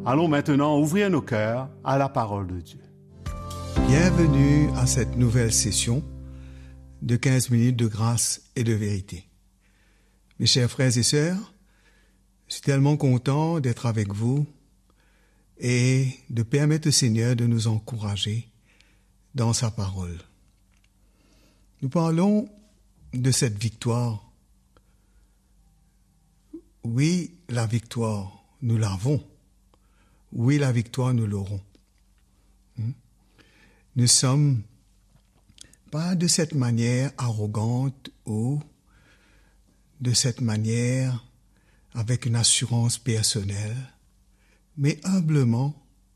Allons maintenant ouvrir nos cœurs à la parole de Dieu. Bienvenue à cette nouvelle session de 15 minutes de grâce et de vérité. Mes chers frères et sœurs, je suis tellement content d'être avec vous et de permettre au Seigneur de nous encourager dans sa parole. Nous parlons de cette victoire. Oui, la victoire, nous l'avons. Oui, la victoire, nous l'aurons. Nous sommes pas de cette manière arrogante ou de cette manière avec une assurance personnelle, mais humblement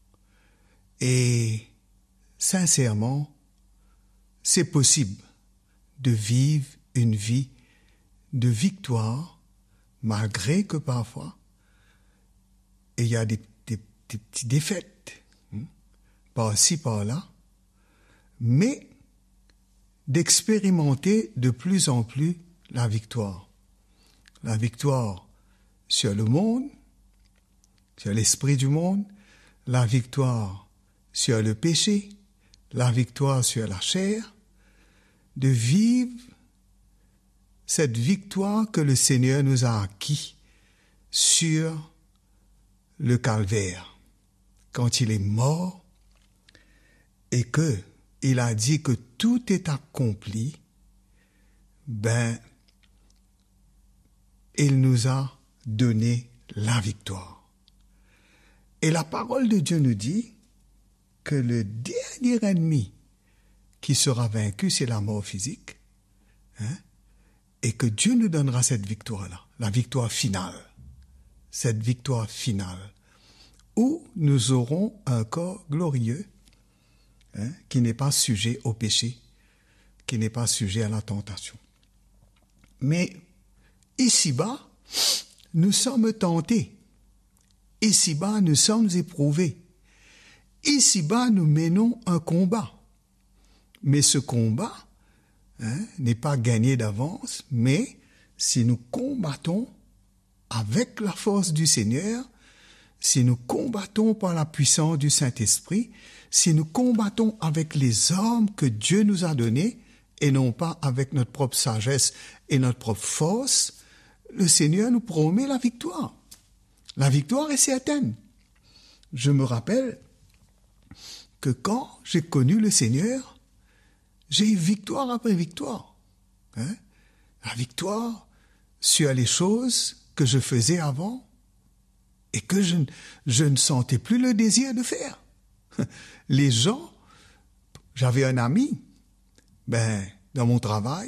et sincèrement, c'est possible de vivre une vie de victoire, malgré que parfois, il y a des petites défaites, par-ci, par-là, mais d'expérimenter de plus en plus la victoire. La victoire sur le monde, sur l'esprit du monde, la victoire sur le péché, la victoire sur la chair, de vivre cette victoire que le Seigneur nous a acquis sur le calvaire, quand il est mort et que il a dit que tout est accompli, il nous a donné la victoire. Et la parole de Dieu nous dit que le dernier ennemi qui sera vaincu, c'est la mort physique, et que Dieu nous donnera cette victoire-là, la victoire finale, cette victoire finale, où nous aurons un corps glorieux, qui n'est pas sujet au péché, qui n'est pas sujet à la tentation. Mais ici-bas, nous sommes tentés. Ici-bas, nous sommes éprouvés. Ici-bas, nous menons un combat. Mais ce combat n'est pas gagné d'avance, mais si nous combattons avec la force du Seigneur, si nous combattons par la puissance du Saint-Esprit, si nous combattons avec les armes que Dieu nous a données, et non pas avec notre propre sagesse et notre propre force, le Seigneur nous promet la victoire. La victoire est certaine. Je me rappelle que quand j'ai connu le Seigneur, j'ai eu victoire après victoire. La victoire sur les choses que je faisais avant et que je ne sentais plus le désir de faire. Les gens, j'avais un ami, dans mon travail,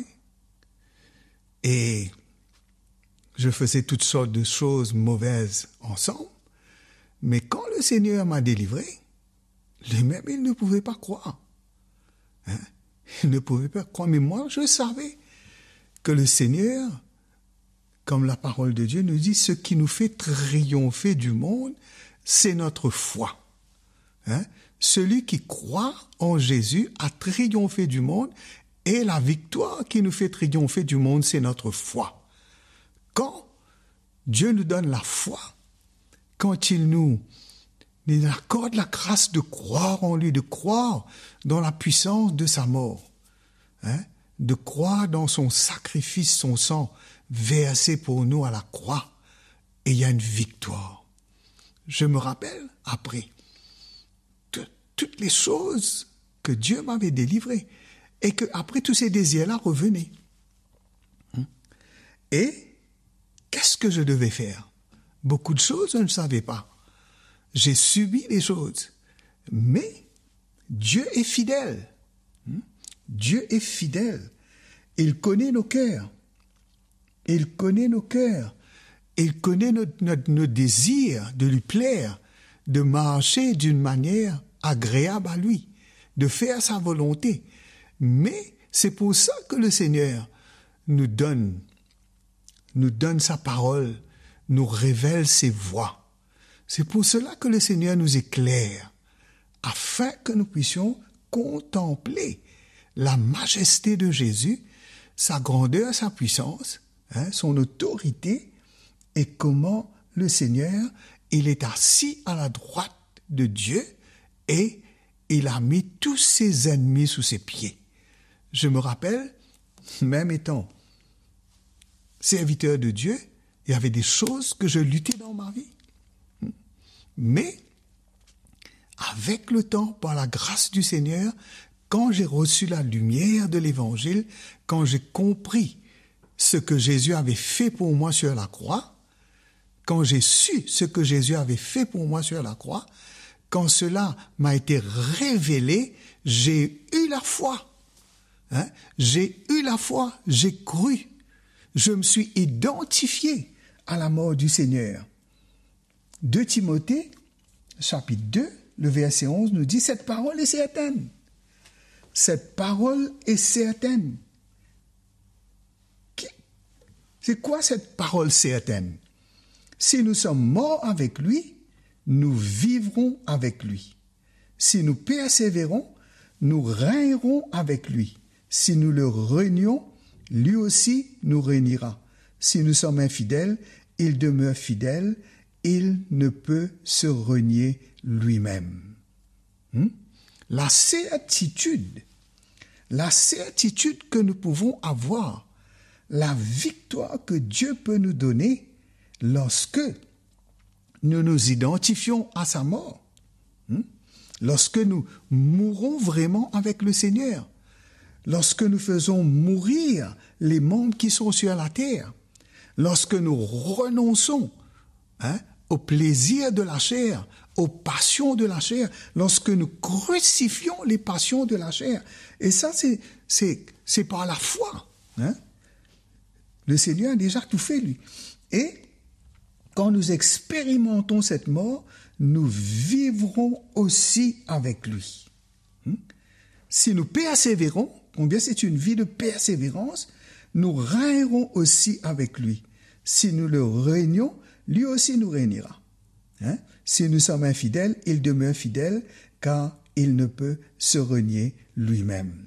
et je faisais toutes sortes de choses mauvaises ensemble, mais quand le Seigneur m'a délivré, lui-même, il ne pouvait pas croire. Il ne pouvait pas croire, mais moi, je savais que le Seigneur, comme la parole de Dieu nous dit, ce qui nous fait triompher du monde, c'est notre foi. Celui qui croit en Jésus a triomphé du monde, et la victoire qui nous fait triompher du monde, c'est notre foi. Quand Dieu nous donne la foi, quand il nous accorde la grâce de croire en lui, de croire dans la puissance de sa mort, de croire dans son sacrifice, son sang versé pour nous à la croix, et il y a une victoire. Je me rappelle, après, toutes les choses que Dieu m'avait délivrées, et que après tous ces désirs-là revenaient. Et qu'est-ce que je devais faire? Beaucoup de choses, je ne savais pas. J'ai subi des choses. Mais Dieu est fidèle. Dieu est fidèle. Il connaît nos cœurs. Il connaît nos cœurs. Il connaît nos désirs de lui plaire, de marcher d'une manière agréable à lui, de faire sa volonté. Mais c'est pour ça que le Seigneur nous donne sa parole, nous révèle ses voies. C'est pour cela que le Seigneur nous éclaire, afin que nous puissions contempler la majesté de Jésus, sa grandeur, sa puissance, son autorité, et comment le Seigneur, il est assis à la droite de Dieu et il a mis tous ses ennemis sous ses pieds. Je me rappelle, même étant serviteur de Dieu, il y avait des choses que je luttais dans ma vie. Mais, avec le temps, par la grâce du Seigneur, quand j'ai reçu la lumière de l'Évangile, quand j'ai compris ce que Jésus avait fait pour moi sur la croix, quand j'ai su ce que Jésus avait fait pour moi sur la croix, quand cela m'a été révélé, j'ai eu la foi. J'ai eu la foi, j'ai cru. Je me suis identifié à la mort du Seigneur. 2 Timothée, chapitre 2, le verset 11 nous dit « Cette parole est certaine. Cette parole est certaine. » C'est quoi cette parole certaine? Si nous sommes morts avec lui, nous vivrons avec lui. Si nous persévérons, nous régnerons avec lui. Si nous le renions, lui aussi nous réunira. Si nous sommes infidèles, il demeure fidèle, il ne peut se renier lui-même. La certitude que nous pouvons avoir, la victoire que Dieu peut nous donner lorsque nous nous identifions à sa mort, lorsque nous mourons vraiment avec le Seigneur, lorsque nous faisons mourir les membres qui sont sur la terre, lorsque nous renonçons au plaisir de la chair, aux passions de la chair, lorsque nous crucifions les passions de la chair. Et ça, c'est par la foi. Le Seigneur a déjà tout fait, lui. Et quand nous expérimentons cette mort, nous vivrons aussi avec lui. Si nous persévérons, combien c'est une vie de persévérance, nous régnerons aussi avec lui. Si nous le régnons, lui aussi nous régnera. Si nous sommes infidèles, il demeure fidèle, car il ne peut se renier lui-même.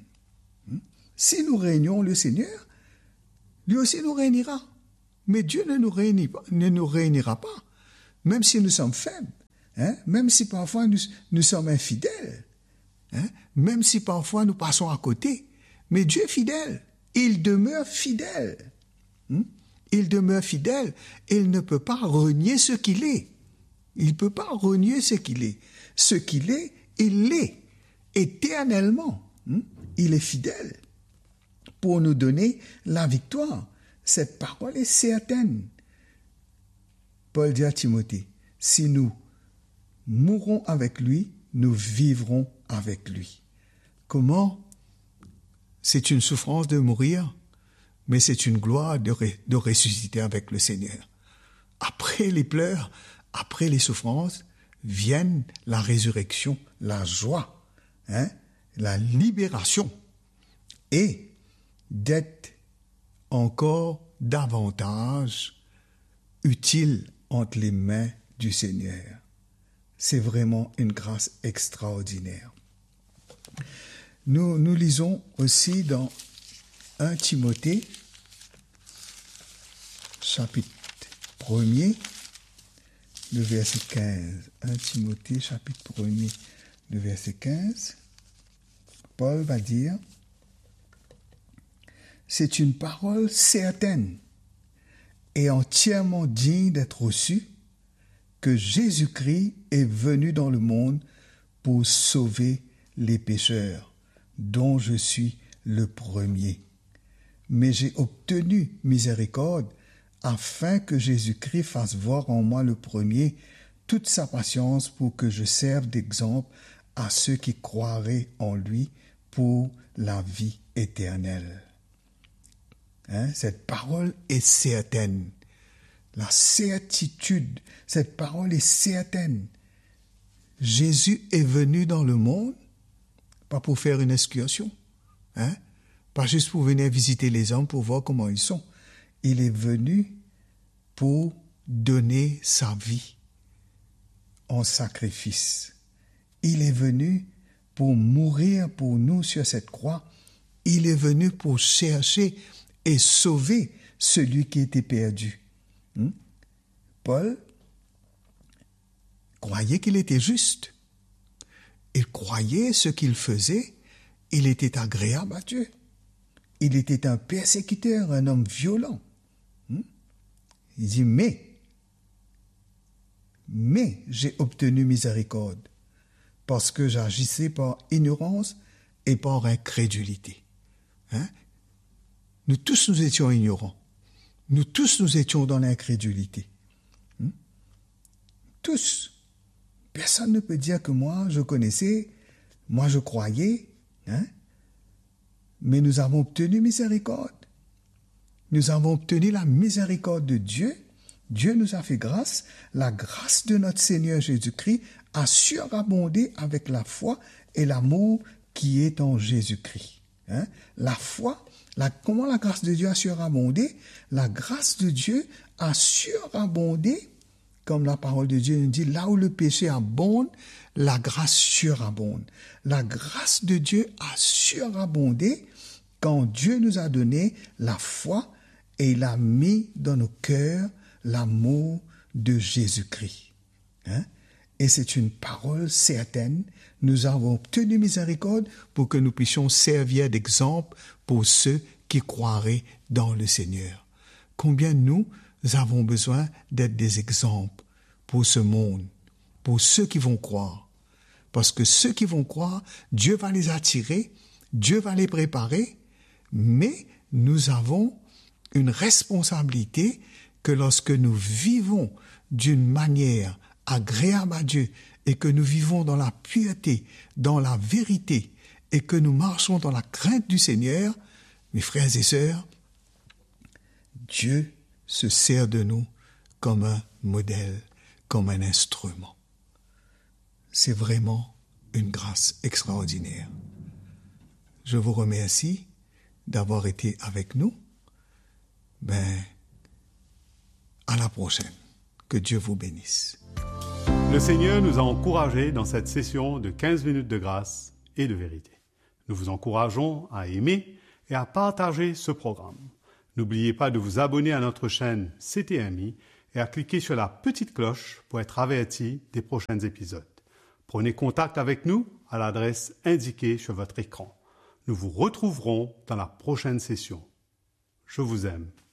Si nous régnons le Seigneur, lui aussi nous régnera. Mais Dieu ne nous réunira pas, même si nous sommes faibles, même si parfois nous sommes infidèles, même si parfois nous passons à côté. Mais Dieu est fidèle, il demeure fidèle. Il demeure fidèle, il ne peut pas renier ce qu'il est. Il ne peut pas renier ce qu'il est. Ce qu'il est, il l'est éternellement. Il est fidèle pour nous donner la victoire. Cette parole est certaine. Paul dit à Timothée, si nous mourrons avec lui, nous vivrons avec lui. Comment? C'est une souffrance de mourir, mais c'est une gloire de ressusciter avec le Seigneur. Après les pleurs, après les souffrances, viennent la résurrection, la joie, la libération et d'être encore davantage utile entre les mains du Seigneur. C'est vraiment une grâce extraordinaire. Nous lisons aussi dans 1 Timothée, chapitre 1er, le verset 15. 1 Timothée, chapitre 1er, le verset 15. Paul va dire, c'est une parole certaine et entièrement digne d'être reçue que Jésus-Christ est venu dans le monde pour sauver les pécheurs, dont je suis le premier. Mais j'ai obtenu miséricorde afin que Jésus-Christ fasse voir en moi le premier toute sa patience pour que je serve d'exemple à ceux qui croiraient en lui pour la vie éternelle. Cette parole est certaine. La certitude, cette parole est certaine. Jésus est venu dans le monde, pas pour faire une excursion, pas juste pour venir visiter les hommes pour voir comment ils sont. Il est venu pour donner sa vie en sacrifice. Il est venu pour mourir pour nous sur cette croix. Il est venu pour chercher et sauver celui qui était perdu. Paul, croyait qu'il était juste. Il croyait ce qu'il faisait, il était agréable à Dieu. Il était un persécuteur, un homme violent. Il dit, mais j'ai obtenu miséricorde parce que j'agissais par ignorance et par incrédulité. Nous tous, nous étions ignorants. Nous tous, nous étions dans l'incrédulité. Tous. Personne ne peut dire que moi, je connaissais, moi, je croyais, mais nous avons obtenu miséricorde. Nous avons obtenu la miséricorde de Dieu. Dieu nous a fait grâce. La grâce de notre Seigneur Jésus-Christ a surabondé avec la foi et l'amour qui est en Jésus-Christ. La foi, comment la grâce de Dieu a surabondé? La grâce de Dieu a surabondé, comme la parole de Dieu nous dit, là où le péché abonde, la grâce surabonde. La grâce de Dieu a surabondé quand Dieu nous a donné la foi et il a mis dans nos cœurs l'amour de Jésus-Christ. Et c'est une parole certaine. Nous avons obtenu miséricorde pour que nous puissions servir d'exemple pour ceux qui croiraient dans le Seigneur. Combien nous avons besoin d'être des exemples pour ce monde, pour ceux qui vont croire. Parce que ceux qui vont croire, Dieu va les attirer, Dieu va les préparer, mais nous avons une responsabilité que lorsque nous vivons d'une manière agréable à Dieu et que nous vivons dans la pureté, dans la vérité et que nous marchons dans la crainte du Seigneur, mes frères et sœurs, Dieu se sert de nous comme un modèle, comme un instrument. C'est vraiment une grâce extraordinaire. Je vous remercie d'avoir été avec nous. À la prochaine. Que Dieu vous bénisse. Le Seigneur nous a encouragés dans cette session de 15 minutes de grâce et de vérité. Nous vous encourageons à aimer et à partager ce programme. N'oubliez pas de vous abonner à notre chaîne CTMI et à cliquer sur la petite cloche pour être averti des prochains épisodes. Prenez contact avec nous à l'adresse indiquée sur votre écran. Nous vous retrouverons dans la prochaine session. Je vous aime.